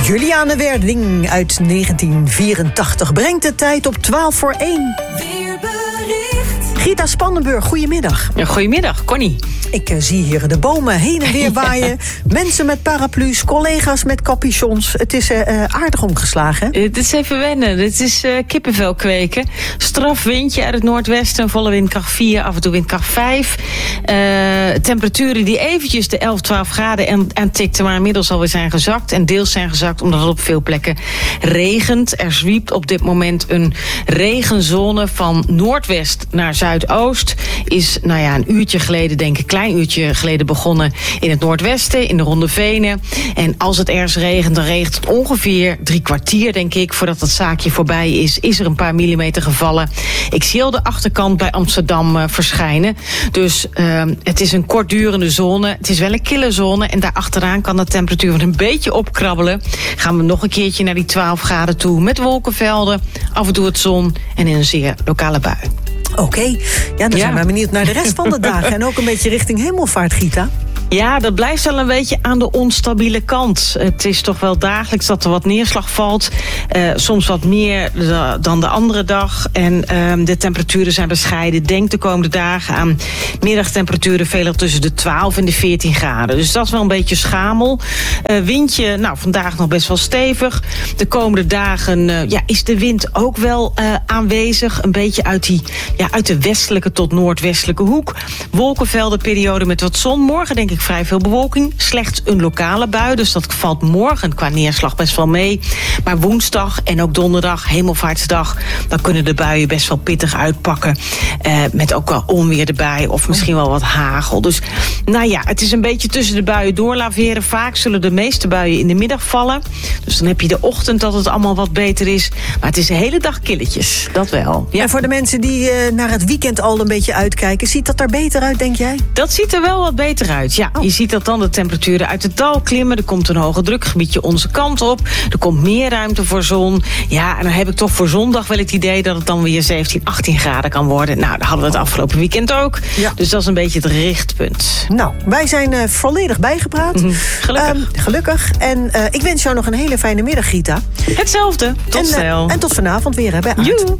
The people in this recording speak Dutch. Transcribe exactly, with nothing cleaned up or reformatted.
Juliane Werding uit negentien vierentachtig brengt de tijd op twaalf voor één. Weerbericht. Gita Spannenburg, goedemiddag. Ja, goedemiddag, Connie. Ik uh, zie hier de bomen heen en weer waaien. Ja. Mensen met paraplu's, collega's met capuchons. Het is uh, aardig omgeslagen, hè? Het is even wennen. Dit is uh, kippenvel kweken. Straf windje uit het noordwesten. Volle windkracht vier, af en toe windkracht vijf. Uh, temperaturen die eventjes de elf, twaalf graden aantikten, maar inmiddels alweer zijn gezakt. En deels zijn gezakt omdat het op veel plekken regent. Er zwiept op dit moment een regenzone van noordwest naar zuidoost. Is, nou ja, een uurtje geleden, denk ik, klein uurtje geleden begonnen in het noordwesten, in de Ronde Venen. En als het ergens regent, dan regent het ongeveer drie kwartier, denk ik, voordat dat zaakje voorbij is, is er een paar millimeter gevallen. Ik zie al de achterkant bij Amsterdam uh, verschijnen. Dus uh, het is een kortdurende zone. Het is wel een kille zone. En daarachteraan kan de temperatuur van een beetje opkrabbelen. Gaan we nog een keertje naar die twaalf graden toe. Met wolkenvelden, af en toe het zon en in een zeer lokale bui. Oké, okay. ja, dan ja. zijn we benieuwd naar de rest van de dagen. En ook een beetje richting hemelvaart, Gita. Ja, dat blijft wel een beetje aan de onstabiele kant. Het is toch wel dagelijks dat er wat neerslag valt. Uh, soms wat meer dan de andere dag. En uh, de temperaturen zijn bescheiden. Denk de komende dagen aan middagtemperaturen veelal tussen de twaalf en de veertien graden. Dus dat is wel een beetje schamel. Uh, windje, nou, vandaag nog best wel stevig. De komende dagen uh, ja, is de wind ook wel uh, aanwezig. Een beetje uit, die, ja, uit de westelijke tot noordwestelijke hoek. Wolkenveldenperiode met wat zon. Morgen denk ik vrij veel bewolking. Slechts een lokale bui. Dus dat valt morgen qua neerslag best wel mee. Maar woensdag en ook donderdag, hemelvaartsdag, dan kunnen de buien best wel pittig uitpakken. Uh, met ook wel onweer erbij. Of misschien wel wat hagel. Dus nou ja, het is een beetje tussen de buien doorlaveren. Vaak zullen de meeste buien in de middag vallen. Dus dan heb je de ochtend dat het allemaal wat beter is. Maar het is de hele dag killetjes. Dat wel. Ja. En voor de mensen die uh, naar het weekend al een beetje uitkijken, ziet dat er beter uit, denk jij? Dat ziet er wel wat beter uit, ja. Oh. Je ziet dat dan de temperaturen uit het dal klimmen. Er komt een hoge drukgebiedje onze kant op. Er komt meer ruimte voor zon. Ja, en dan heb ik toch voor zondag wel het idee dat het dan weer zeventien, achttien graden kan worden. Nou, dat hadden we het afgelopen weekend ook. Ja. Dus dat is een beetje het richtpunt. Nou, wij zijn uh, volledig bijgepraat. Mm-hmm. Gelukkig. Um, gelukkig. En uh, ik wens jou nog een hele fijne middag, Gita. Hetzelfde. Tot en, snel. Uh, en tot vanavond weer, hè, bij Aard. Joe.